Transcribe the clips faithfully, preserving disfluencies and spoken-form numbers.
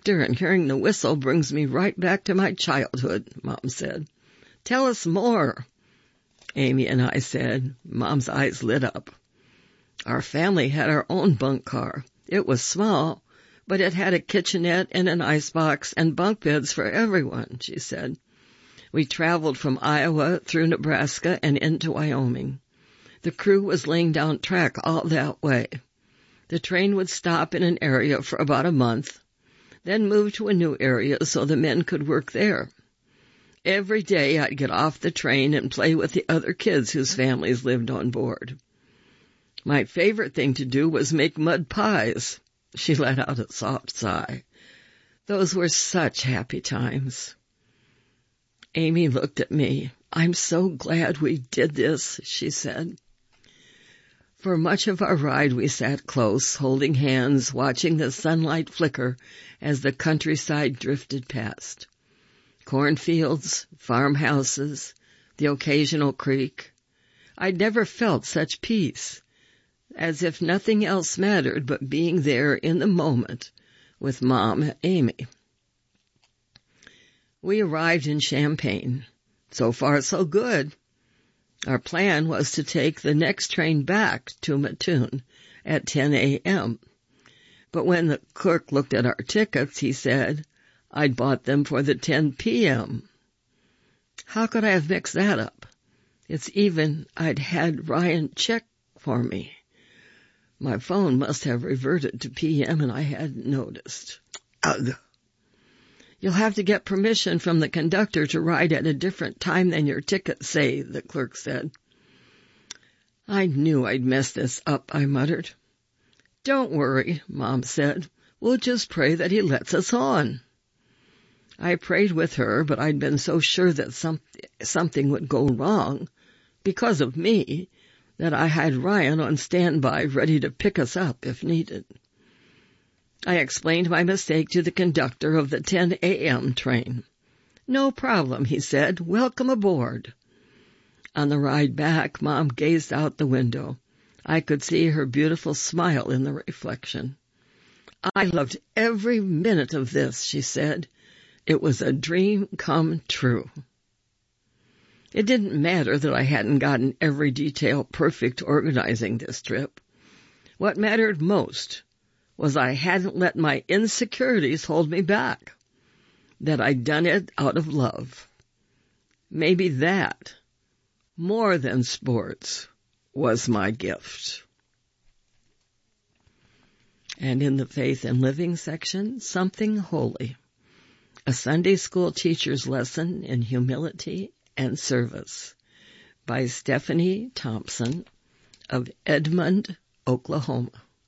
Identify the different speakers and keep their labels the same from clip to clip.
Speaker 1: conductor, and hearing the whistle brings me right back to my childhood, Mom said. Tell us more. Amy and I said. Mom's eyes lit up. Our family had our own bunk car. It was small, but it had a kitchenette and an icebox and bunk beds for everyone, she said. We traveled from Iowa through Nebraska and into Wyoming. The crew was laying down track all that way. The train would stop in an area for about a month, then move to a new area so the men could work there. Every day I'd get off the train and play with the other kids whose families lived on board. My favorite thing to do was make mud pies. She let out a soft sigh. Those were such happy times. Amy looked at me. I'm so glad we did this, she said. For much of our ride we sat close, holding hands, watching the sunlight flicker as the countryside drifted past. Cornfields, farmhouses, the occasional creek. I'd never felt such peace, as if nothing else mattered but being there in the moment with Mom and Amy. We arrived in Champaign. So far, so good. Our plan was to take the next train back to Mattoon at ten a.m. But when the clerk looked at our tickets, he said, I'd bought them for the ten p.m. How could I have mixed that up? It's even I'd had Ryan check for me. My phone must have reverted to P M and I hadn't noticed. Ugh. You'll have to get permission from the conductor to ride at a different time than your tickets say, the clerk said. I knew I'd mess this up, I muttered. Don't worry, Mom said. We'll just pray that he lets us on. I prayed with her, but I'd been so sure that some, something would go wrong because of me that I had Ryan on standby ready to pick us up if needed. I explained my mistake to the conductor of the ten a.m. train. No problem, he said. Welcome aboard. On the ride back, Mom gazed out the window. I could see her beautiful smile in the reflection. I loved every minute of this, she said. It was a dream come true. It didn't matter that I hadn't gotten every detail perfect organizing this trip. What mattered most was I hadn't let my insecurities hold me back, that I'd done it out of love. Maybe that, more than sports, was my gift. And in the Faith and Living section, Something Holy, a Sunday school teacher's lesson in humility and service by Stephanie Thompson of Edmond, Oklahoma.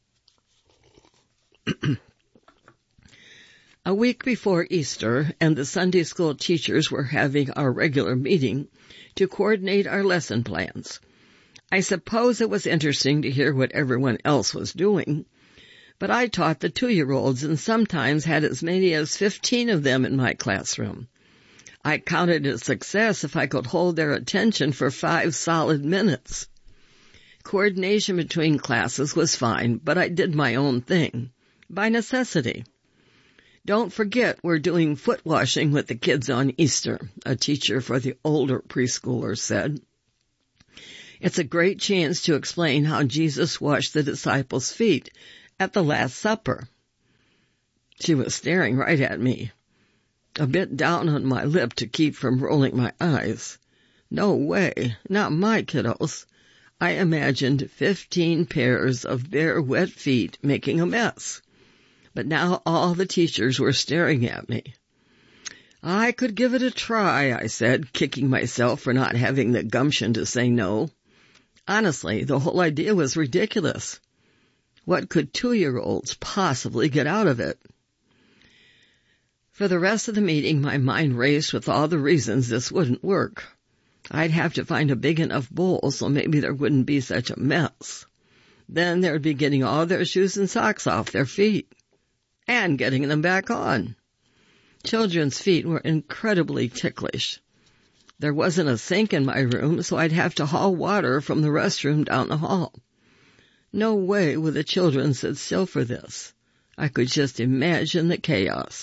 Speaker 1: A week before Easter, and the Sunday school teachers were having our regular meeting to coordinate our lesson plans. I suppose it was interesting to hear what everyone else was doing, but I taught the two-year-olds and sometimes had as many as fifteen of them in my classroom. I counted it a success if I could hold their attention for five solid minutes. Coordination between classes was fine, but I did my own thing. By necessity. Don't forget we're doing foot washing with the kids on Easter, a teacher for the older preschoolers said. It's a great chance to explain how Jesus washed the disciples' feet at the Last Supper. She was staring right at me, a bit down on my lip to keep from rolling my eyes. No way, not my kiddos. I imagined fifteen pairs of bare, wet feet making a mess. But now all the teachers were staring at me. I could give it a try, I said, kicking myself for not having the gumption to say no. Honestly, the whole idea was ridiculous. What could two-year-olds possibly get out of it? For the rest of the meeting, my mind raced with all the reasons this wouldn't work. I'd have to find a big enough bowl so maybe there wouldn't be such a mess. Then they'd be getting all their shoes and socks off their feet. And getting them back on. Children's feet were incredibly ticklish. There wasn't a sink in my room, so I'd have to haul water from the restroom down the hall. No way would the children sit still for this. I could just imagine the chaos.